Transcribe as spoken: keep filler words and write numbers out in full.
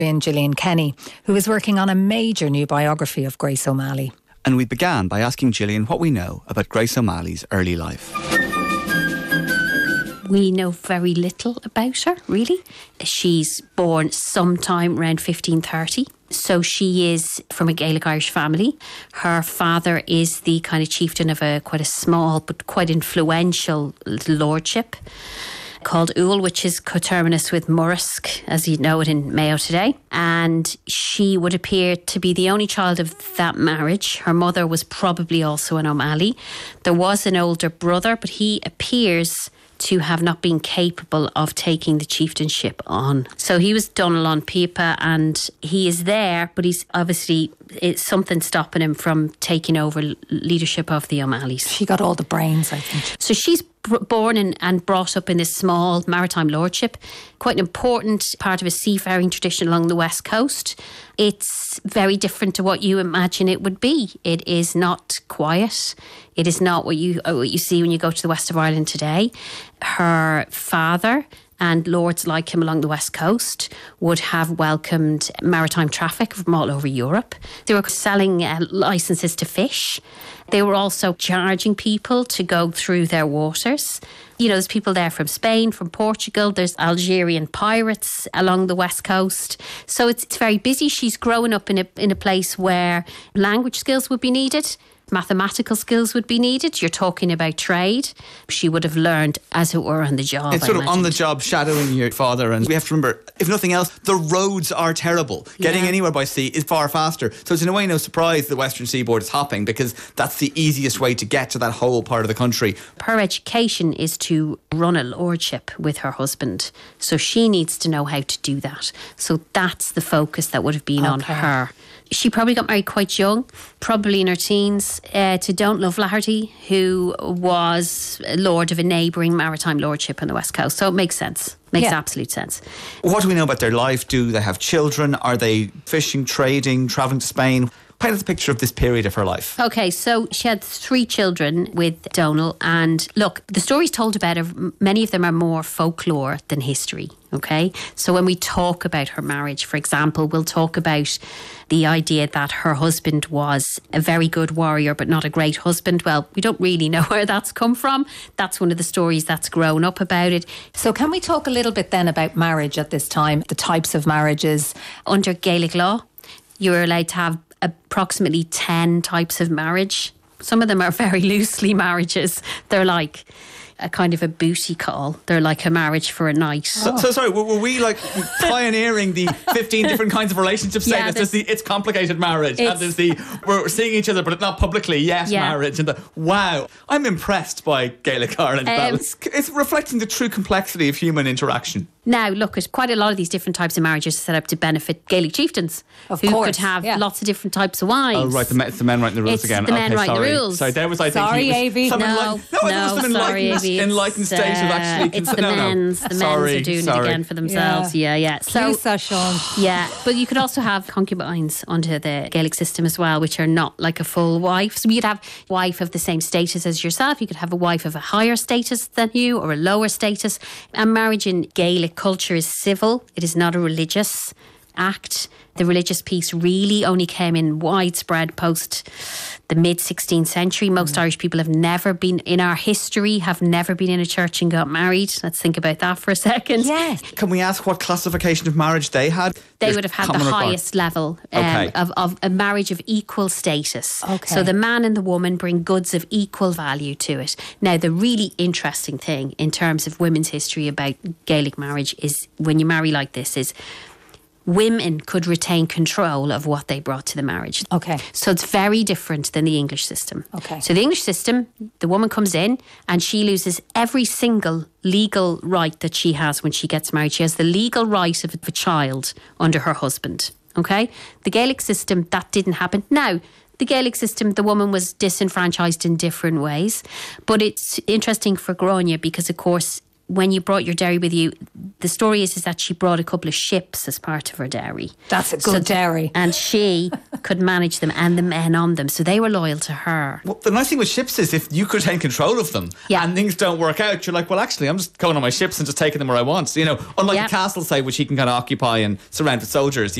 been Gillian Kenny, who is working on a major new biography of Grace O'Malley. And we began by asking Gillian what we know about Grace O'Malley's early life. We know very little about her, really. She's born sometime around fifteen thirty. So she is from a Gaelic Irish family. Her father is the kind of chieftain of a quite a small but quite influential lordship called Oul, which is coterminous with Murrisk, as you know it in Mayo today. And she would appear to be the only child of that marriage. Her mother was probably also an O'Malley. There was an older brother, but he appears to have not been capable of taking the chieftainship on. So he was Donal on Pipa, and he is there, but he's obviously, it's something stopping him from taking over leadership of the O'Malleys. She got all the brains, I think. So she's born in, and brought up in this small maritime lordship, quite an important part of a seafaring tradition along the west coast. It's very different to what you imagine it would be. It is not quiet. It is not what you what you see when you go to the west of Ireland today. Her father and lords like him along the west coast would have welcomed maritime traffic from all over Europe. They were selling uh, licenses to fish. They were also charging people to go through their waters. You know, there's people there from Spain, from Portugal. There's Algerian pirates along the west coast. So it's, it's very busy. She's growing up in a in a place where language skills would be needed. Mathematical skills would be needed. You're talking about trade. She would have learned, as it were, on the job. It's sort of on the job, shadowing your father. And we have to remember, if nothing else, the roads are terrible. Getting yeah. anywhere by sea is far faster. So it's in a way no surprise the Western Seaboard is hopping, because that's the easiest way to get to that whole part of the country. Her education is to run a lordship with her husband. So she needs to know how to do that. So that's the focus that would have been okay. on her. She probably got married quite young, probably in her teens, uh, to Donal O'Flaherty, who was lord of a neighbouring maritime lordship on the west coast. So it makes sense. Makes yeah. absolute sense. What do we know about their life? Do they have children? Are they fishing, trading, travelling to Spain? Paint us a picture of this period of her life. Okay, so she had three children with Donal, and look, the stories told about her, many of them are more folklore than history, okay? So when we talk about her marriage, for example, we'll talk about the idea that her husband was a very good warrior but not a great husband. Well, we don't really know where that's come from. That's one of the stories that's grown up about it. So can we talk a little bit then about marriage at this time, the types of marriages? Under Gaelic law, you're allowed to have approximately ten types of marriage. Some of them are very loosely marriages. They're like a kind of a booty call. They're like a marriage for a night. So, so sorry, were, were we like pioneering the fifteen different kinds of relationships? Saying Yeah, there's the it's complicated marriage, and there's the we're seeing each other but not publicly yet Yeah. marriage, and the wow, I'm impressed by Gaelic Ireland. Um, it's, it's reflecting the true complexity of human interaction. Now, look, at quite a lot of these different types of marriages are set up to benefit Gaelic chieftains, Of who course, could have yeah. lots of different types of wives. Oh right, the men, it's the men writing the rules It's again. the men okay, writing the sorry. rules. Sorry, there was I Sorry, thinking. Avi. Some No, enlightened, no, there was no, some sorry, enlightened, Avi. It's, enlightened state of uh, actually. It's cons- the no, no. men's. The sorry, men's are doing sorry. it again for themselves. Yeah, yeah. So, So, Sean. yeah, but you could also have concubines under the Gaelic system as well, which are not like a full wife. So you could have a wife of the same status as yourself. You could have a wife of a higher status than you or a lower status. And marriage in Gaelic culture is civil. It is not a religious act. The religious piece really only came in widespread post the mid-sixteenth century. Most mm. Irish people have never been, in our history, have never been in a church and got married. Let's think about that for a second. Yes. Can we ask what classification of marriage they had? They There's would have had common the record. highest level um, Okay. of, of a marriage of equal status. Okay. So the man and the woman bring goods of equal value to it. Now, the really interesting thing in terms of women's history about Gaelic marriage is when you marry like this is women could retain control of what they brought to the marriage. Okay. So it's very different than the English system. Okay. So the English system, the woman comes in and she loses every single legal right that she has when she gets married. She has the legal right of a child under her husband. Okay. The Gaelic system, that didn't happen. Now, the Gaelic system, the woman was disenfranchised in different ways. But it's interesting for Grania because, of course, when you brought your dairy with you, the story is, is that she brought a couple of ships as part of her dairy. That's a good So- dairy. And she could manage them and the men on them. So they were loyal to her. Well, the nice thing with ships is if you could take control of them Yeah. and things don't work out, you're like, well, actually, I'm just going on my ships and just taking them where I want. You know, unlike Yeah. a castle, say, which he can kind of occupy and surround with soldiers.